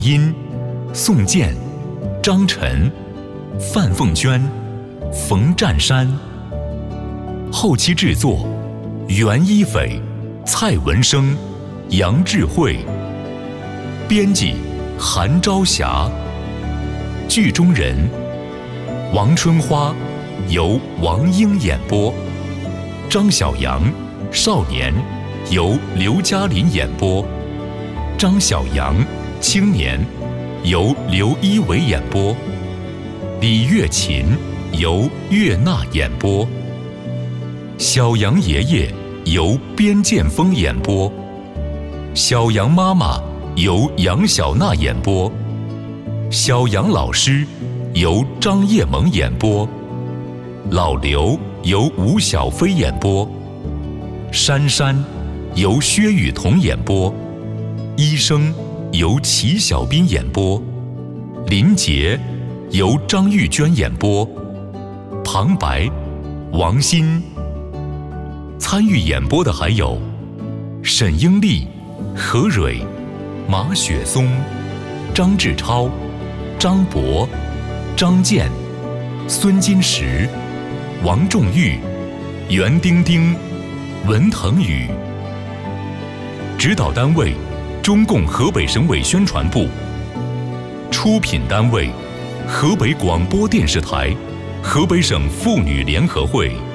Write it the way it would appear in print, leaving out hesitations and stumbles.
音：宋健、张晨、范凤娟、冯占山。后期制作：袁一斐、蔡文生、杨智慧。编辑：韩朝霞。剧中人：王春花，由王英演播；张小阳，少年，由刘嘉林演播；张小阳，青年，由刘一伟演播；李月琴，由岳娜演播；小杨爷爷，由边建峰演播；小杨妈妈，由杨小娜演播；小杨老师，由张叶萌演播；老刘由吴小飞演播；珊珊由薛雨桐演播；医生由齐小斌演播；林杰由张玉娟演播；旁白王鑫。参与演播的还有沈英丽、何蕊、马雪松、张志超、张博、张健、孙金石、王仲玉、袁丁丁、文腾宇。指导单位：中共河北省委宣传部。出品单位：河北广播电视台、河北省妇女联合会。